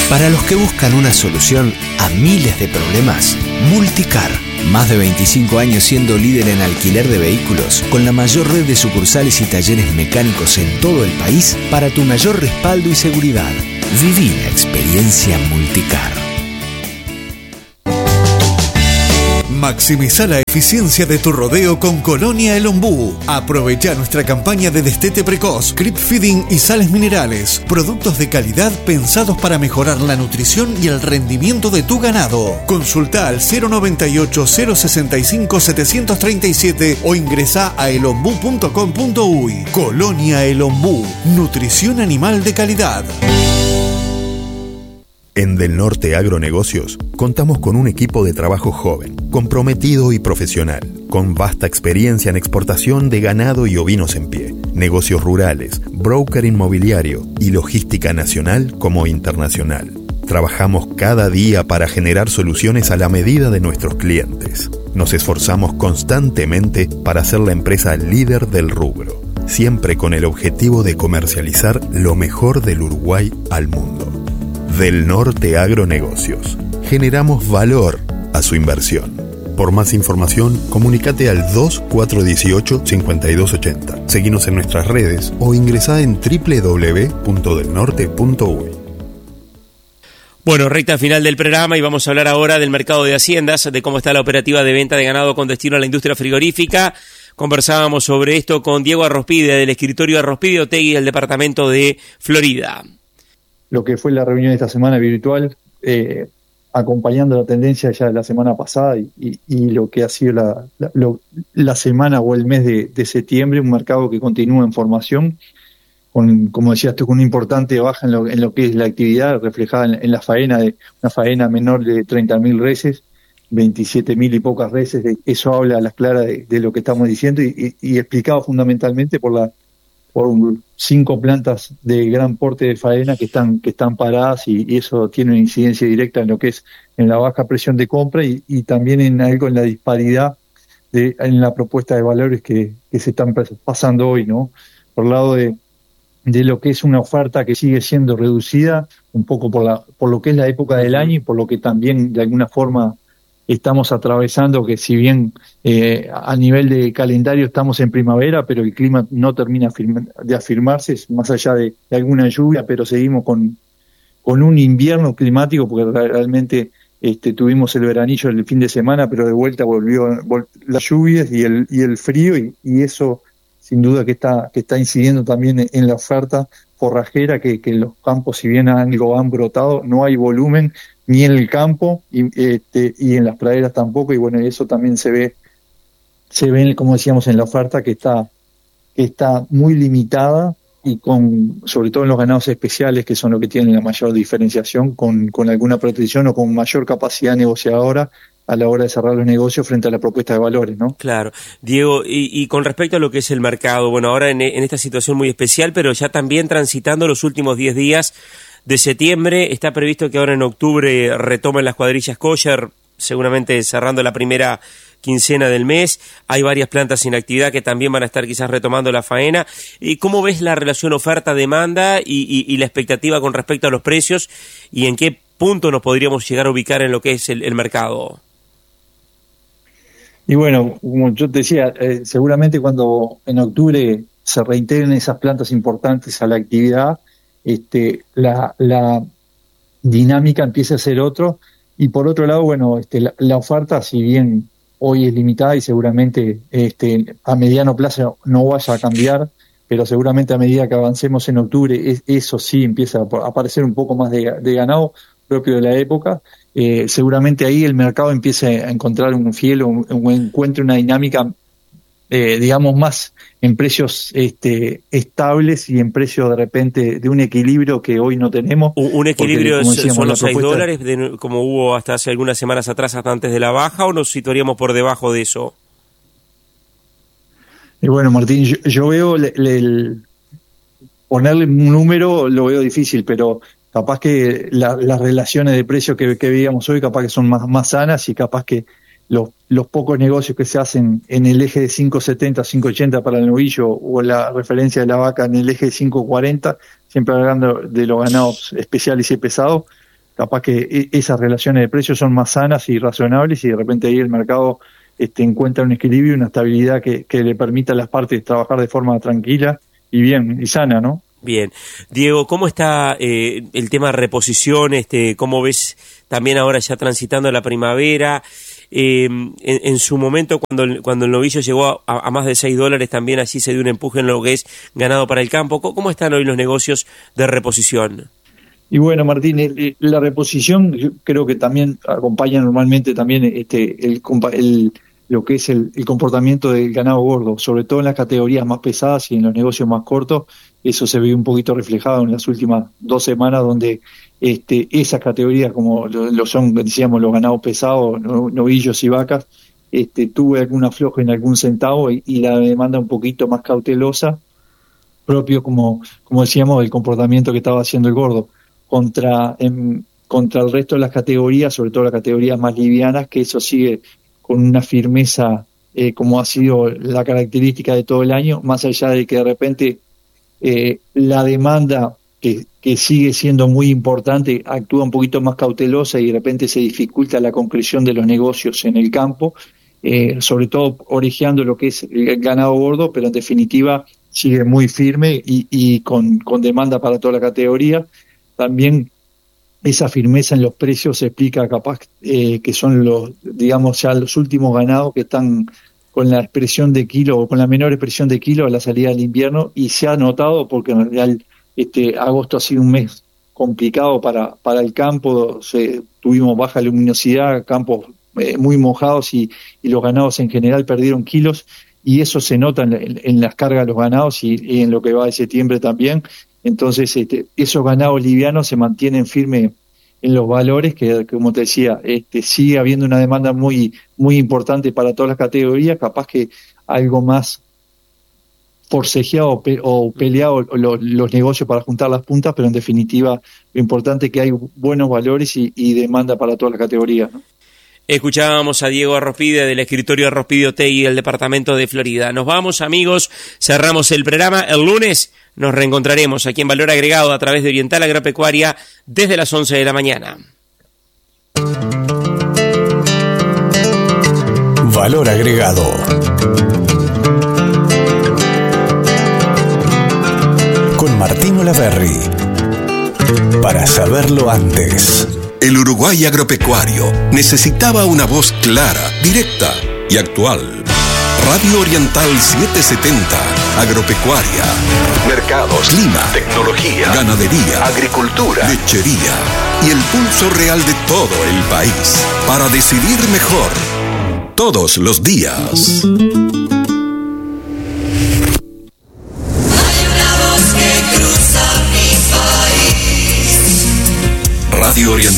Para los que buscan una solución a miles de problemas, Multicar. Más de 25 años siendo líder en alquiler de vehículos, con la mayor red de sucursales y talleres mecánicos en todo el país para tu mayor respaldo y seguridad. Viví la experiencia Multicar. Maximiza la eficiencia de tu rodeo con Colonia El Ombú. Aprovecha nuestra campaña de destete precoz, creep feeding y sales minerales. Productos de calidad pensados para mejorar la nutrición y el rendimiento de tu ganado. Consulta al 098 065 737 o ingresa a elombú.com.uy. Colonia El Ombú. Nutrición animal de calidad. En Del Norte Agronegocios contamos con un equipo de trabajo joven, comprometido y profesional, con vasta experiencia en exportación de ganado y ovinos en pie, negocios rurales, broker inmobiliario y logística nacional como internacional. Trabajamos cada día para generar soluciones a la medida de nuestros clientes. Nos esforzamos constantemente para ser la empresa líder del rubro, siempre con el objetivo de comercializar lo mejor del Uruguay al mundo. Del Norte Agronegocios. Generamos valor a su inversión. Por más información, comunícate al 2418-5280. Seguinos en nuestras redes o ingresá en www.delnorte.uy. Bueno, recta final del programa y vamos a hablar ahora del mercado de haciendas, de cómo está la operativa de venta de ganado con destino a la industria frigorífica. Conversábamos sobre esto con Diego Arrospide, del escritorio Arrospide Otegui, del departamento de Florida. Lo que fue la reunión de esta semana virtual, acompañando la tendencia ya de la semana pasada y lo que ha sido la semana o el mes de septiembre, un mercado que continúa en formación, como decías tú, con una importante baja en lo que es la actividad reflejada en la faena, de una faena menor de 30.000 reses, 27.000 y pocas reses. Eso habla a las claras de lo que estamos diciendo y explicado fundamentalmente por 5 plantas de gran porte de faena que están paradas y eso tiene una incidencia directa en lo que es en la baja presión de compra y también en algo en la disparidad en la propuesta de valores que se están pasando hoy, ¿no? Por el lado de lo que es una oferta que sigue siendo reducida un poco por lo que es la época del año y por lo que también de alguna forma estamos atravesando, que si bien a nivel de calendario estamos en primavera, pero el clima no termina de afirmarse, más allá de alguna lluvia, pero seguimos con un invierno climático, porque realmente tuvimos el veranillo el fin de semana, pero de vuelta volvió las lluvias y el frío, y eso sin duda que está incidiendo también en la oferta forrajera, que en los campos, si bien algo han brotado, no hay volumen ni en el campo y en las praderas tampoco, y bueno, eso también se ve, como decíamos, en la oferta que está muy limitada y sobre todo en los ganados especiales, que son los que tienen la mayor diferenciación, con alguna protección o con mayor capacidad negociadora a la hora de cerrar los negocios frente a la propuesta de valores, ¿no? Claro. Diego, y con respecto a lo que es el mercado, bueno, ahora en esta situación muy especial, pero ya también transitando los últimos 10 días de septiembre, está previsto que ahora en octubre retomen las cuadrillas kosher, seguramente cerrando la primera quincena del mes. Hay varias plantas sin actividad que también van a estar quizás retomando la faena. ¿Cómo ves la relación oferta-demanda y la expectativa con respecto a los precios y en qué punto nos podríamos llegar a ubicar en lo que es el mercado? Y bueno, como yo te decía, seguramente cuando en octubre se reintegren esas plantas importantes a la actividad, la dinámica empieza a ser otro. Y por otro lado, bueno, la oferta, si bien hoy es limitada y seguramente a mediano plazo no vaya a cambiar, pero seguramente a medida que avancemos en octubre, eso sí empieza a aparecer un poco más de ganado propio de la época. Seguramente ahí el mercado empieza a encontrar un fiel o encuentre una dinámica, digamos, más en precios estables y en precios de repente de un equilibrio que hoy no tenemos. ¿Un equilibrio porque, son los $6 como hubo hasta hace algunas semanas atrás, hasta antes de la baja, o nos situaríamos por debajo de eso? Y bueno, Martín, yo veo ponerle un número lo veo difícil, pero capaz que las relaciones de precios que veíamos hoy capaz que son más sanas, y capaz que los pocos negocios que se hacen en el eje de 5.70, 5.80 para el novillo, o la referencia de la vaca en el eje de 5.40, siempre hablando de los ganados especiales y pesados, capaz que esas relaciones de precios son más sanas y razonables, y de repente ahí el mercado encuentra un equilibrio y una estabilidad que le permita a las partes trabajar de forma tranquila y bien y sana, ¿no? Bien. Diego, ¿cómo está el tema de reposición? ¿Cómo ves también ahora ya transitando la primavera? En su momento, cuando el novillo llegó a más de $6, también allí se dio un empuje en lo que es ganado para el campo. ¿Cómo están hoy los negocios de reposición? Y bueno, Martín, la reposición yo creo que también acompaña normalmente también lo que es el comportamiento del ganado gordo, sobre todo en las categorías más pesadas y en los negocios más cortos. Eso se ve un poquito reflejado en las últimas 2 semanas, donde esas categorías, como lo son, decíamos, los ganados pesados, novillos y vacas, tuve algún aflojo en algún centavo y la demanda un poquito más cautelosa, propio, como decíamos, del comportamiento que estaba haciendo el gordo contra el resto de las categorías, sobre todo las categorías más livianas, que eso sigue con una firmeza como ha sido la característica de todo el año, más allá de que de repente la demanda, que sigue siendo muy importante, actúa un poquito más cautelosa y de repente se dificulta la concreción de los negocios en el campo, sobre todo orejeando lo que es el ganado gordo, pero en definitiva sigue muy firme y con demanda para toda la categoría. También esa firmeza en los precios se explica capaz que son ya los últimos ganados que están con la expresión de kilo o con la menor expresión de kilo a la salida del invierno, y se ha notado porque en realidad agosto ha sido un mes complicado para el campo. Tuvimos baja luminosidad, campos muy mojados y los ganados en general perdieron kilos, y eso se nota en las cargas de los ganados y en lo que va de septiembre también. Entonces esos ganados livianos se mantienen firmes en los valores, que como te decía, sigue habiendo una demanda muy, muy importante para todas las categorías, capaz que algo más forcejeado o peleado los negocios para juntar las puntas, pero en definitiva lo importante es que hay buenos valores y demanda para todas las categorías, ¿no? Escuchábamos a Diego Arrospide del escritorio Arrospide Otegui del departamento de Florida. Nos vamos, amigos, cerramos el programa. El lunes nos reencontraremos aquí en Valor Agregado a través de Oriental Agropecuaria desde las 11 de la mañana. Valor Agregado. Con Martín Olaverri. Para saberlo antes. El Uruguay agropecuario necesitaba una voz clara, directa y actual. Radio Oriental 770, agropecuaria, mercados, clima, tecnología, ganadería, agricultura, lechería y el pulso real de todo el país para decidir mejor todos los días. Radio Oriental.